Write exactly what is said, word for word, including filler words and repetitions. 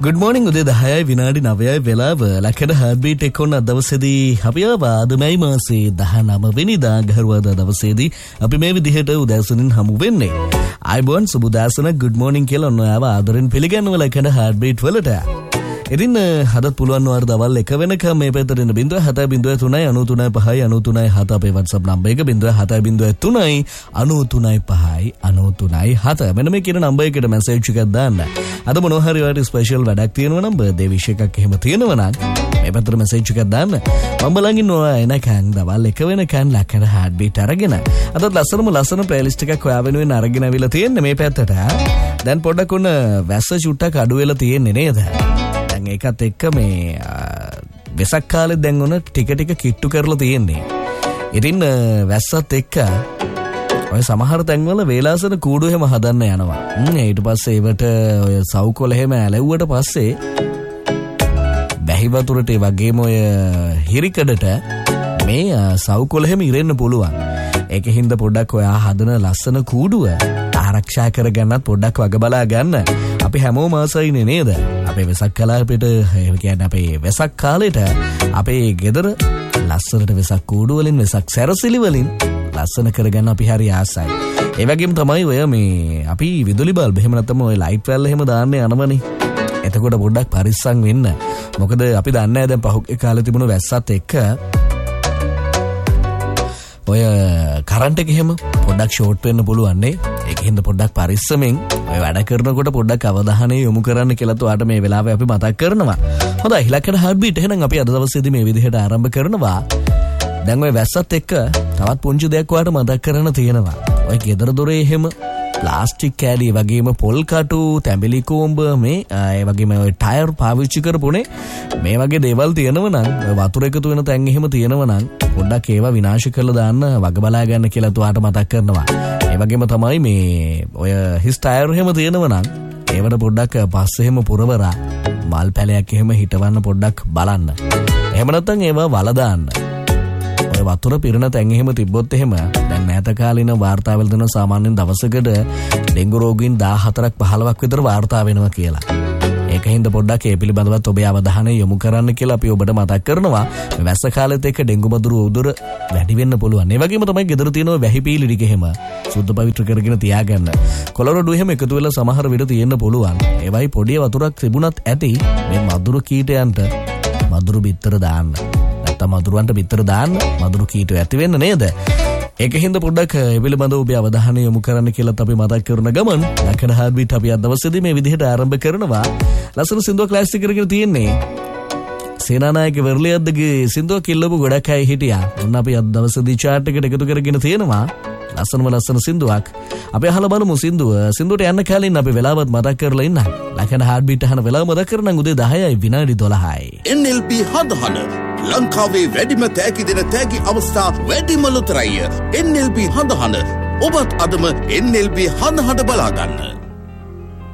Good morning උදේ දහයයි විනාඩි නවයයි වෙලාව ලකඩ heartbeat එක ඔන්න දවසේදී අපි ආවා මැයි මාසේ දහනව වෙනිදා ගහරුවාදා දවසේදී අපි මේ විදිහට උදෑසනින් හමු වෙන්නේ. ආයිබෝන් සුබ උදෑසන good morning කියලා ඔන්න ආවා ආදරෙන් පිළිගන්නවා ලකඩ heartbeat වලට. ඉතින් හදත් පුළුවන් වර දවල් එක වෙනකම් මේ පැත්තට එන බිංදුව හතයි බිංදුව තුනයි අනූ තුනයි පහයි අනූ තුනයි හත අපේ WhatsApp නම්බර් එක බිංදුව හතයි බිංදුව තුනයි අනූ තුනයි පහයි අනූ තුනයි හත. මෙන්න මේ කියන නම්බර් එකට මැසේජ් එකක් දාන්න. අද මොනවා හරි ඔයාලට ස්පෙෂල් වැඩක් තියෙනවා නම් බර්ත්ඩේ විශ් එකක් එහෙම තියෙනවා නම් මේ පැත්තට මැසේජ් එකක් දාන්න. මම බලන් ඉන්නවා එනකන් දවල් එක වෙනකන් ලකඩ heartbeat අරගෙන. අදත් ලස්සනම ලස්සන ප්ලේලිස්ට් එකක් ඔයා වෙනුවෙන් අරගෙන අවිලා තියෙන්නේ මේ පැත්තට. දැන් පොඩ්ඩක් ඔන්න වැස්ස චුට්ටක් අඩු වෙලා තියෙන්නේ නේද? දැන් ඒකත් එක්ක මේ වෙසක් කාලේ දැන් ඔන්න ටික ටික කිට්ටු කරලා තියෙන්නේ. ඉතින් වැස්සත් එක්ක ඔය සමහර තැන්වල වේලාසන කූඩු එහෙම හදන්න යනවා. ඊට පස්සේ ඒවට ඔය සවුකොළ එහෙම ඇලෙව්වට පස්සේ බැහි වතුරට ඒ වගේම ඔය හිරිකඩට මේ සවුකොළ එහෙම ඉරෙන්න පුළුවන්. ඒකෙන්ද පොඩ්ඩක් ඔයා හදන ලස්සන කූඩුව ආරක්ෂා කරගන්නත් පොඩ්ඩක් වග බලා ගන්න. අපි හැමෝම ආසයිනේ නේද? අපේ වෙසක් කාලෙට ඒ කියන්නේ අපේ වෙසක් කාලෙට අපේ ගෙදර ලස්සනට වෙසක් කූඩු වලින් වෙසක් සැරසිලි වලින් ලස්සන කරගන්න අපි හරි ආසයි. ඒ වගේම තමයි ඔය මේ අපි විදුලි බල්බ් එහෙම නැත්නම් ඔය ලයිට් වැල් එහෙම දාන්න යනවනේ. එතකොට පොඩ්ඩක් පරිස්සම් වෙන්න. මොකද අපි දන්නේ නැහැ දැන් පහුගිය කාලේ තිබුණු වැස්සත් එක්ක ඔය කරන්ට් එක එහෙම පොඩ්ඩක් ෂෝට් වෙන්න පුළුවන් නේ. ඒකෙන්ද පොඩ්ඩක් පරිස්සමෙන් ඔය වැඩ කරනකොට පොඩ්ඩක් අවධානය යොමු කරන්න කියලා ඔයාලට මේ වෙලාවේ අපි මතක් කරනවා. හොඳයි ලකඩ heartbeat එහෙනම් අපි අද දවසේදී මේ විදිහට ආරම්භ කරනවා. දැන් ඔය වැස්සත් එක්ක තවත් පුංචි දෙයක් ඔයාලට මතක් කරන්න තියෙනවා. ඔය ගෙදර දොරේ එහෙම ප්ලාස්ටික් කෑලි වගේම පොල් කටු, තැඹිලි කොඹ මේ ඒ වගේම ඔය ටයර් පාවිච්චි කරපුනේ මේ වගේ දේවල් තියෙනවා නම් ඔය වතුර එකතු වෙන තැන් එහෙම තියෙනවා නම් පොඩ්ඩක් ඒවා විනාශ කරලා දාන්න වග බලා ගන්න කියලා ඔයාලට මතක් කරනවා. ඒ වගේම තමයි මේ ඔය හිස් ටයර් එහෙම තියෙනවා නම් ඒවට පොඩ්ඩක් පස්සේ එහෙම පුරවලා මල් පැලයක් එහෙම හිටවන්න පොඩ්ඩක් බලන්න. එහෙම නැත්නම් ඒවා වල දාන්න. ඔය වතුර පිරෙන තැන් එහෙම තිබ්බොත් එහෙම දැන් මෑත කාලින වාර්තාවල දෙන සාමාන්‍යයෙන් දවසකට ඩෙන්ගු රෝගීන් දාහතරක් පහළොවක් විතර වාර්තා වෙනවා කියලා. ඒකින්ද පොඩ්ඩක් ඒ පිළිබඳවත් ඔබේ අවධානය යොමු කරන්න කියලා අපි ඔබට මතක් කරනවා. මේ වැස්ස කාලෙත් එක්ක ඩෙන්ගු මදුරු උදුර වැඩි වෙන්න පුළුවන්. ඒ වගේම තමයි ගෙදර තියෙන වැහි පීලි ටික එහෙම සුද්ධ පවිත්‍ර කරගෙන තියාගන්න. කොළරොඩු එහෙම එකතු වෙලා සමහර විට තියෙන්න පුළුවන්. ඒවයි පොඩි වතුරක් තිබුණත් ඇති මේ මදුරු කීටයන්ට මදුරු බිත්තර දාන්න. මදුරුවන්ට බිත්තර දාන්න මදුරු කීටෝ ඇති වෙන්න නේද? ඒකින්ද පොඩ්ඩක් ඒ පිළිබඳව ඔබේ අවධානය යොමු කරන්න කියලා අපි මතක් කරන ගමන් ලකඩ heartbeat අපි අද දවසේදී මේ විදිහට ආරම්භ කරනවා. ලස්සන සින්දුව ක්ලාසික් කරගෙන තියෙන්නේ. සේනානායක වෙර්ලියද්දගේ සින්දුව කිල්ලපු ගොඩක් අය හිටියා. ඔන්න අපි අද දවසේදී chart එකට එකතු කරගෙන තියෙනවා. ලස්සනම ලස්සන සින්දුවක්. අපි අහලා බලමු සින්දුව. සින්දුවට යන්න කලින් අපි වෙලාවත් මතක් කරලා ඉන්න. ලකඩ heartbeat අහන වෙලාව මතක් කරනම් උදේ දහයයි විනාඩි දොළහයි. N L B හදහන ලංකාවේ වැඩිම තෑගි දෙන තෑගි අවස්ථා වැඩිම ලොතරැය N L B හඳහන. ඔබත් අදම N L B හඳහන බලාගන්න.